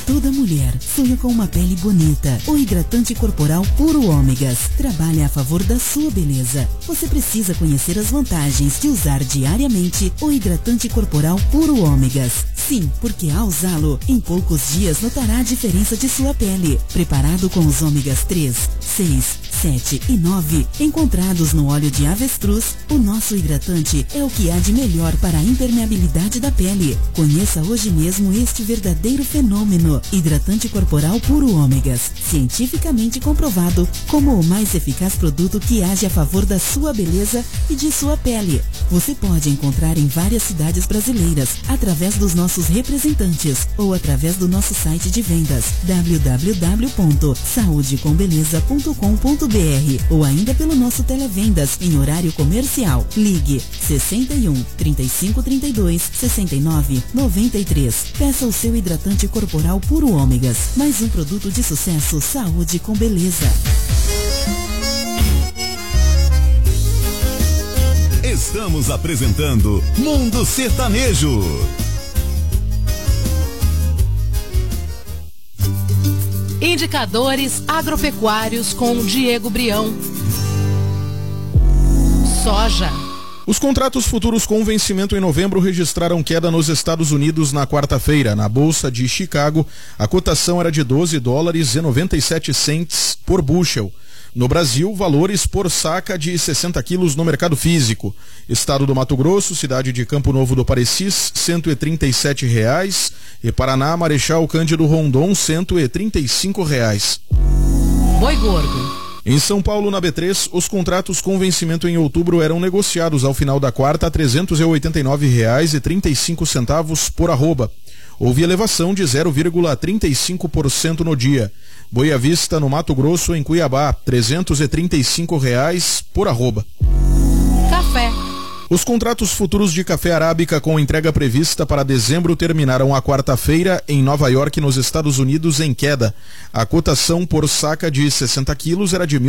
Toda mulher sonha com uma pele bonita. O hidratante corporal Puro Ômegas trabalha a favor da sua beleza. Você precisa conhecer as vantagens de usar diariamente o hidratante corporal Puro Ômegas. Sim, porque ao usá-lo, em poucos dias notará a diferença de sua pele. Preparado com os ômegas 3, 6, 7 e 9, encontrados no óleo de avestruz, o nosso hidratante é o que há de melhor para a impermeabilidade da pele. Conheça hoje mesmo este verdadeiro fenômeno. Hidratante corporal Puro Ômegas, cientificamente comprovado como o mais eficaz produto que age a favor da sua beleza e de sua pele. Você pode encontrar em várias cidades brasileiras, através dos nossos representantes ou através do nosso site de vendas www.saudecombeleza.com.br ou ainda pelo nosso televendas em horário comercial. Ligue 61 35 32 69 93. Peça o seu hidratante corporal Puro Ômegas. Mais um produto de sucesso. Saúde com Beleza. Estamos apresentando Mundo Sertanejo. Indicadores agropecuários com Diego Brião. Soja. Os contratos futuros com vencimento em novembro registraram queda nos Estados Unidos na quarta-feira. Na Bolsa de Chicago, a cotação era de $12,97 por bushel. No Brasil, valores por saca de 60 quilos no mercado físico. Estado do Mato Grosso, cidade de Campo Novo do Parecis, R$137. E Paraná, Marechal Cândido Rondon, R$135. Boi gordo. Em São Paulo, na B3, os contratos com vencimento em outubro eram negociados ao final da quarta a R$389,35 por arroba. Houve elevação de 0,35% no dia. Boa Vista, no Mato Grosso, em Cuiabá, R$335 por arroba. Café. Os contratos futuros de café arábica com entrega prevista para dezembro terminaram a quarta-feira em Nova York, nos Estados Unidos, em queda. A cotação por saca de 60 quilos era de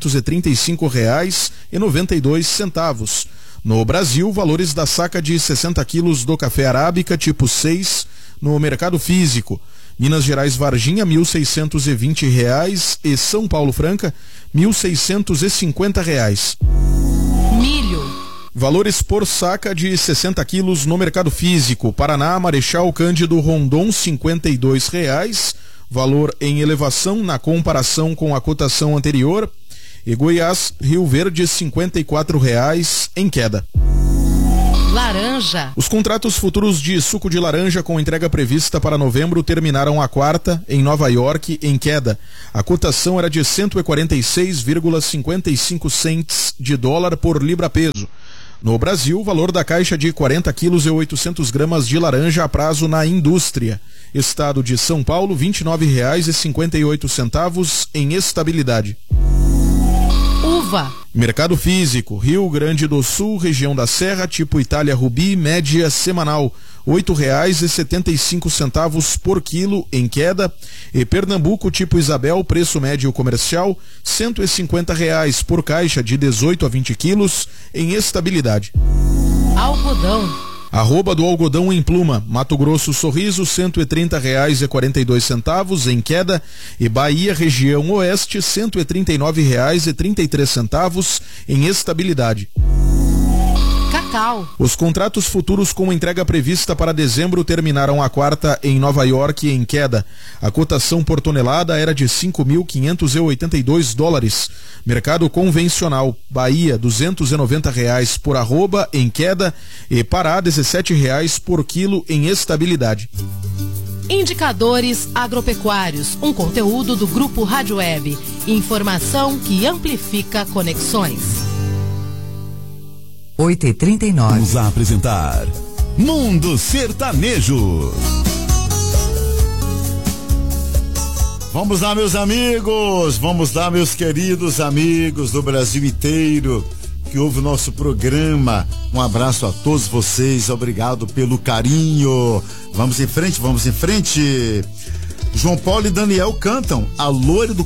R$1.935,92. No Brasil, valores da saca de 60 quilos do café arábica tipo 6 no mercado físico. Minas Gerais Varginha, R$1.620 e São Paulo Franca, R$1.650. Milho. Valores por saca de 60 quilos no mercado físico. Paraná, Marechal Cândido Rondon, R$52. Valor em elevação na comparação com a cotação anterior. E Goiás, Rio Verde, R$54 em queda. Laranja. Os contratos futuros de suco de laranja com entrega prevista para novembro terminaram a quarta em Nova York em queda. A cotação era de 146,55 cents de dólar por libra-peso. No Brasil, o valor da caixa de 40 quilos e 800 gramas de laranja a prazo na indústria. Estado de São Paulo, R$29,58 em estabilidade. Uva. Mercado físico, Rio Grande do Sul, região da Serra, tipo Itália Rubi, média semanal, R$8,75 por quilo em queda. E Pernambuco, tipo Isabel, preço médio comercial, R$150 por caixa de 18 a 20 quilos em estabilidade. Algodão. Arroba do algodão em pluma, Mato Grosso Sorriso, R$130,42 em queda. E Bahia, região oeste, R$139,33 em estabilidade. Cacau. Os contratos futuros com entrega prevista para dezembro terminaram a quarta em Nova York em queda. A cotação por tonelada era de $5.582. Mercado convencional, Bahia, R$290 por arroba em queda. E Pará, R$17 por quilo em estabilidade. Indicadores agropecuários, um conteúdo do Grupo Rádio Web. Informação que amplifica conexões. 8h39. Vamos apresentar Mundo Sertanejo. Vamos lá, meus amigos, vamos lá, meus queridos amigos do Brasil inteiro que ouve o nosso programa. Um abraço a todos vocês, obrigado pelo carinho. Vamos em frente, vamos em frente. João Paulo e Daniel cantam A Loira do